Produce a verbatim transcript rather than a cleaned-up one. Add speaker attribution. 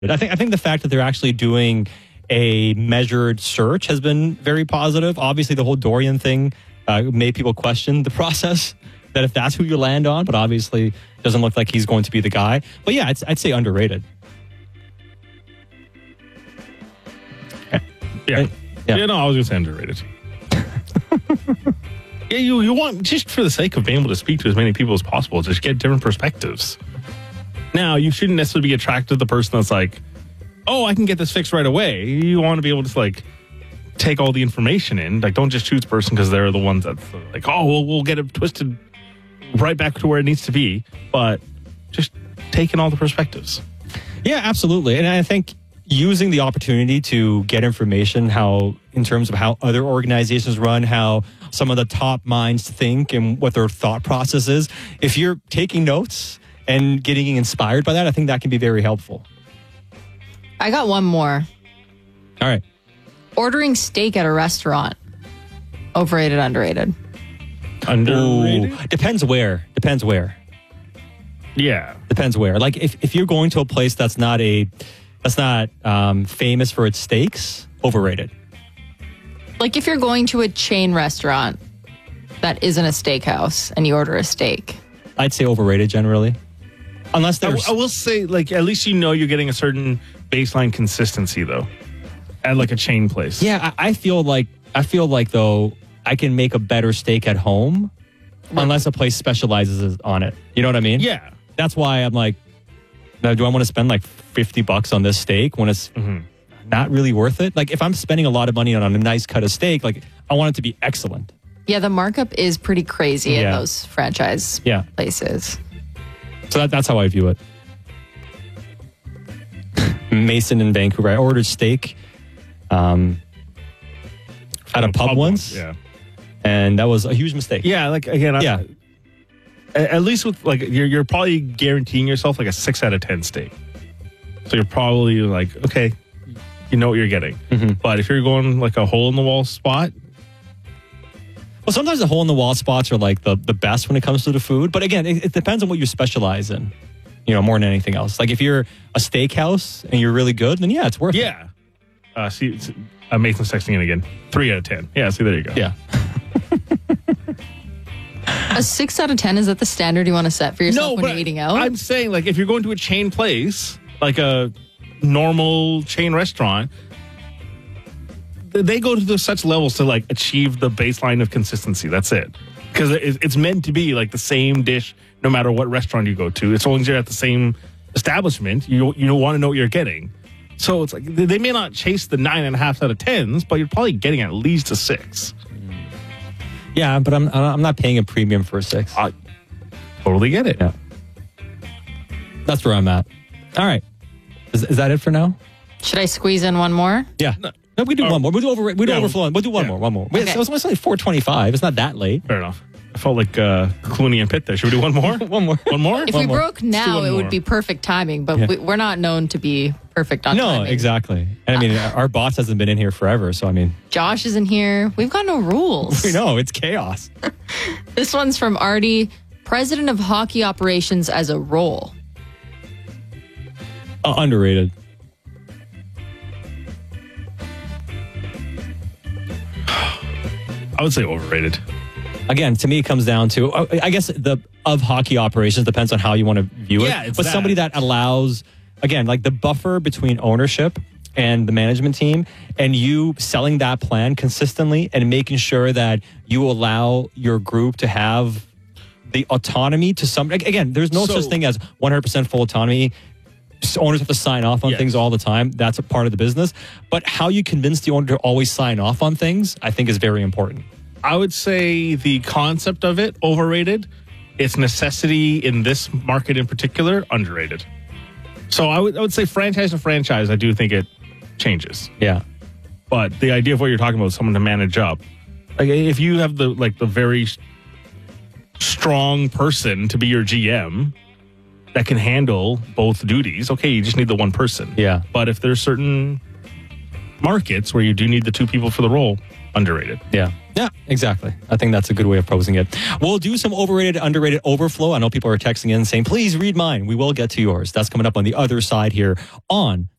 Speaker 1: I think I think the fact that they're actually doing a measured search has been very positive. Obviously, the whole Dorian thing uh, made people question the process, that if that's who you land on, but obviously doesn't look like he's going to be the guy. But yeah, I'd, I'd say underrated.
Speaker 2: Yeah.
Speaker 1: Yeah.
Speaker 2: yeah, no, I was going to say underrated. yeah, you, you want, just for the sake of being able to speak to as many people as possible, just get different perspectives. Now, you shouldn't necessarily be attracted to the person that's like, oh, I can get this fixed right away. You want to be able to like take all the information in. Like, don't just choose a person because they're the ones that's like, oh, we'll, we'll get it twisted right back to where it needs to be. But just take in all the perspectives.
Speaker 1: Yeah, absolutely. And I think using the opportunity to get information, how in terms of how other organizations run, how some of the top minds think and what their thought process is. If you're taking notes and getting inspired by that, I think that can be very helpful.
Speaker 3: I got one more.
Speaker 1: All right.
Speaker 3: Ordering steak at a restaurant. Overrated, underrated?
Speaker 2: Underrated?
Speaker 1: Ooh, depends where. Depends where.
Speaker 2: Yeah.
Speaker 1: Depends where. Like if, if you're going to a place that's not a that's not um, famous for its steaks, overrated.
Speaker 3: Like if you're going to a chain restaurant that isn't a steakhouse and you order a steak.
Speaker 1: I'd say overrated generally. Unless
Speaker 2: I,
Speaker 1: there's...
Speaker 2: w- I will say, like, at least you know you're getting a certain baseline consistency, though, at like a chain place.
Speaker 1: Yeah, I, I feel like I feel like though I can make a better steak at home, right, unless a place specializes on it. You know what I mean?
Speaker 2: Yeah.
Speaker 1: That's why I'm like, now, do I want to spend like fifty bucks on this steak when it's mm-hmm. not really worth it? Like, if I'm spending a lot of money on a nice cut of steak, like, I want it to be excellent.
Speaker 3: Yeah, the markup is pretty crazy
Speaker 1: yeah.
Speaker 3: in those franchise
Speaker 1: yeah.
Speaker 3: places.
Speaker 1: So that, that's how I view it. Mason in Vancouver. I ordered steak um, at a pub, pub once.
Speaker 2: Yeah.
Speaker 1: And that was a huge mistake.
Speaker 2: Yeah, like, again, I,
Speaker 1: yeah.
Speaker 2: at least with, like, you're, you're probably guaranteeing yourself, like, a six out of ten steak. So you're probably like, okay, you know what you're getting. Mm-hmm. But if you're going, like, a hole-in-the-wall spot...
Speaker 1: Well, sometimes the hole-in-the-wall spots are, like, the, the best when it comes to the food. But, again, it, it depends on what you specialize in, you know, more than anything else. Like, if you're a steakhouse and you're really good, then, yeah, it's worth
Speaker 2: yeah.
Speaker 1: it.
Speaker 2: Yeah. Uh, see, uh, Mason's texting in again. Three out of ten. Yeah, see, there you go.
Speaker 1: Yeah.
Speaker 3: A six out of ten, is that the standard you want to set for yourself
Speaker 2: no,
Speaker 3: when
Speaker 2: but
Speaker 3: you're eating out?
Speaker 2: I'm saying, like, if you're going to a chain place, like a normal chain restaurant, they go to such levels to, like, achieve the baseline of consistency. That's it. Because it's meant to be, like, the same dish no matter what restaurant you go to. As long as you're at the same establishment, you you want to know what you're getting. So it's like, they may not chase the nine and a half out of tens, but you're probably getting at least a six.
Speaker 1: Yeah, but I'm I'm not paying a premium for a six.
Speaker 2: I totally get it.
Speaker 1: Yeah. That's where I'm at. All right. Is, is that it for now?
Speaker 3: Should I squeeze in one more?
Speaker 1: Yeah. No, no we do uh, one more. We'll do over. We do
Speaker 2: yeah,
Speaker 1: overflow. We'll do one
Speaker 2: yeah.
Speaker 1: more. One more. Wait,
Speaker 3: Okay.
Speaker 1: so it's only four twenty-five. It's not that late.
Speaker 2: Fair enough. I felt like uh, Clooney and Pitt there. Should we do one more?
Speaker 1: one more.
Speaker 2: One more?
Speaker 3: If
Speaker 1: one
Speaker 3: we
Speaker 1: more.
Speaker 3: broke now, it
Speaker 2: more.
Speaker 3: would be perfect timing, but
Speaker 1: Yeah.
Speaker 3: we, we're not known to be perfect on
Speaker 1: No,
Speaker 3: timing.
Speaker 1: exactly. And I mean, our boss hasn't been in here forever, so I mean,
Speaker 3: Josh isn't here. We've got no rules.
Speaker 1: we know it's chaos.
Speaker 3: This one's from Artie, president of hockey operations as a role.
Speaker 1: Uh, underrated.
Speaker 2: I would say overrated.
Speaker 1: Again, to me, it comes down to, I guess, the of hockey operations depends on how you want to view it.
Speaker 2: Yeah, it's
Speaker 1: but
Speaker 2: that.
Speaker 1: somebody that allows, again, like the buffer between ownership and the management team, and you selling that plan consistently and making sure that you allow your group to have the autonomy to some. Again, there's no
Speaker 2: So-
Speaker 1: such thing as one hundred percent full autonomy. Owners have to sign off on
Speaker 2: Yes.
Speaker 1: things all the time. That's a part of the business. But how you convince the owner to always sign off on things, I think, is very important.
Speaker 2: I would say the concept of it, overrated. Its necessity in this market in particular, underrated. So I would I would say franchise to franchise, I do think it changes.
Speaker 1: Yeah.
Speaker 2: But the idea of what you're talking about, someone to manage up, like if you have the like the very strong person to be your G M that can handle both duties, okay, you just need the one person.
Speaker 1: Yeah.
Speaker 2: But if there's certain markets where you do need the two people for the role, underrated.
Speaker 1: Yeah. Yeah, exactly. I think that's a good way of posing it. We'll do some overrated, underrated overflow. I know people are texting in saying, please read mine. We will get to yours. That's coming up on the other side here on